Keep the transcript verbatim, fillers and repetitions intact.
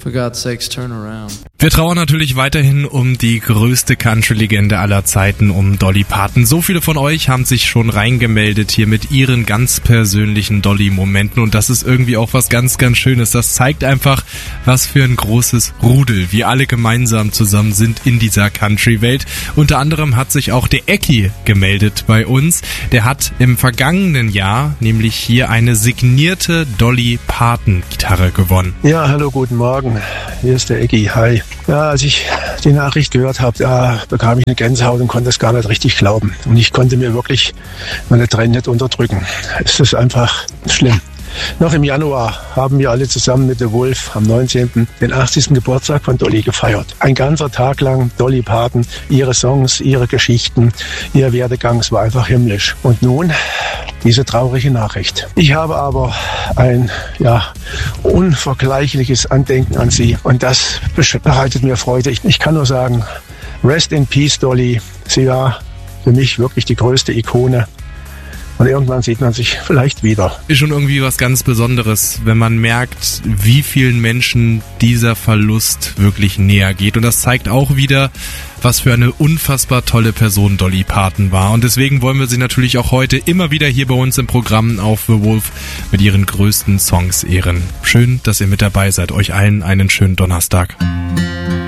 For God's sakes, turn around. Wir trauern natürlich weiterhin um die größte Country-Legende aller Zeiten, um Dolly Parton. So viele von euch haben sich schon reingemeldet hier mit ihren ganz persönlichen Dolly-Momenten und das ist irgendwie auch was ganz, ganz Schönes. Das zeigt einfach, was für ein großes Rudel wir alle gemeinsam zusammen sind in dieser Country-Welt. Unter anderem hat sich auch der Ecki gemeldet bei uns. Der hat im vergangenen Jahr nämlich hier eine signierte Dolly Parton-Gitarre gewonnen. Ja, hallo, guten Morgen. Hier ist der Ecki. Hi. Ja, als ich die Nachricht gehört habe, da bekam ich eine Gänsehaut und konnte es gar nicht richtig glauben. Und ich konnte mir wirklich meine Tränen nicht unterdrücken. Es ist einfach schlimm. Noch im Januar haben wir alle zusammen mit The Wolf am neunzehnten den achtzigsten Geburtstag von Dolly gefeiert. Ein ganzer Tag lang Dolly Parton, ihre Songs, ihre Geschichten, ihr Werdegang, es war einfach himmlisch. Und nun diese traurige Nachricht. Ich habe aber ein ja unvergleichliches Andenken an sie und das bereitet mir Freude. Ich, ich kann nur sagen, rest in peace, Dolly. Sie war für mich wirklich die größte Ikone. Und irgendwann sieht man sich vielleicht wieder. Ist schon irgendwie was ganz Besonderes, wenn man merkt, wie vielen Menschen dieser Verlust wirklich näher geht. Und das zeigt auch wieder, was für eine unfassbar tolle Person Dolly Parton war. Und deswegen wollen wir sie natürlich auch heute immer wieder hier bei uns im Programm auf The Wolf mit ihren größten Songs ehren. Schön, dass ihr mit dabei seid. Euch allen einen schönen Donnerstag.